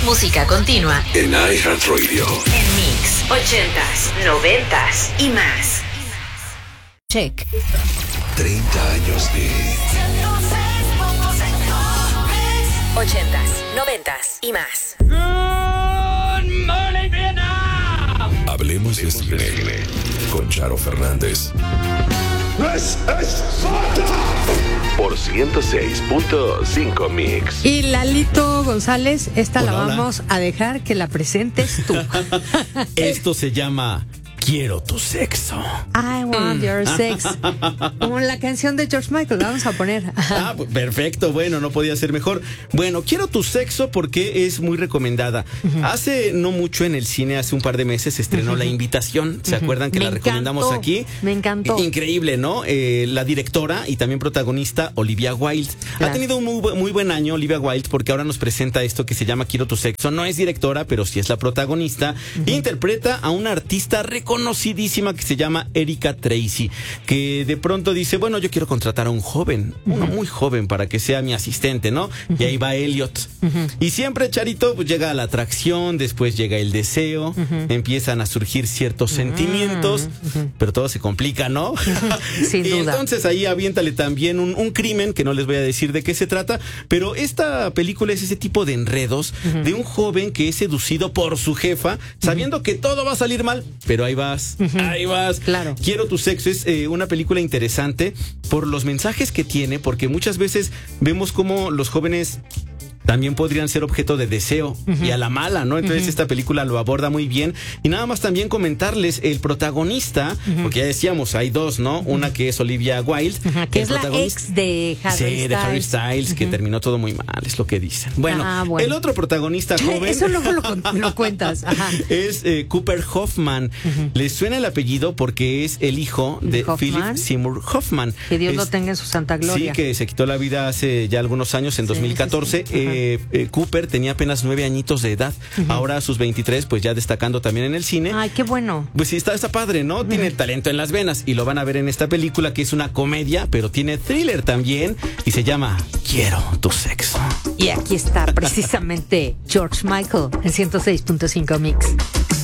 más música continua en iHeartRadio. En Mix 80s, 90s y más. Check. 30 años de 80s, 90s y más. Good morning, Vietnam. Hablemos de cine con Charo Fernández. ¡Es Sparta! Por 106.5 Mix. Y Lalito González, esta Hola, la hola. vamos a dejar que la presentes tú. Esto se llama Quiero tu sexo. I want your sex. Como la canción de George Michael, la vamos a poner. Ah, perfecto, bueno, no podía ser mejor. Bueno, Quiero tu sexo porque es muy recomendada. Hace no mucho en el cine, hace un par de meses, se estrenó La Invitación. ¿Se acuerdan que Me la recomendamos encantó, aquí? me encantó. Increíble, ¿no? La directora y también protagonista, Olivia Wilde. Claro. Ha tenido un muy buen año Olivia Wilde porque ahora nos presenta esto que se llama Quiero tu sexo. No es directora, pero sí es la protagonista. E interpreta a una artista reconocidísima que se llama Erika Tracy, que de pronto dice, bueno, yo quiero contratar a un joven, uno muy joven para que sea mi asistente, ¿no? Y ahí va Elliot. Y siempre, Charito, pues llega la atracción, después llega el deseo, empiezan a surgir ciertos sentimientos, pero todo se complica, ¿no? Sin Y duda. entonces ahí aviéntale también un crimen, que no les voy a decir de qué se trata, pero esta película es ese tipo de enredos de un joven que es seducido por su jefa, sabiendo que todo va a salir mal, pero ahí vas. Ahí vas. Claro. Quiero tu sexo es una película interesante por los mensajes que tiene, porque muchas veces vemos cómo los jóvenes también podrían ser objeto de deseo y a la mala, ¿no? Entonces esta película lo aborda muy bien. Y nada más también comentarles el protagonista, porque ya decíamos, hay dos, ¿no? Una que es Olivia Wilde, Que el es la protagonista- ex de Harry Sí, Styles. de Harry Styles, que terminó todo muy mal, es lo que dicen. Bueno, Bueno. el otro protagonista joven Eso luego lo cuentas. Ajá. es Cooper Hoffman. Les suena el apellido porque es el hijo de Hoffman. Philip Seymour Hoffman. Que Dios lo Es- tenga en su santa gloria. Sí, que se quitó la vida hace ya algunos años, en 2014. sí. Ajá. Cooper tenía apenas 9 añitos de edad. Ahora a sus 23, pues ya destacando también en el cine. Ay, qué bueno. Pues sí, está padre, ¿no? Tiene talento en las venas y lo van a ver en esta película que es una comedia, pero tiene thriller también y se llama Quiero tu sexo. Y aquí está precisamente George Michael en 106.5 Mix.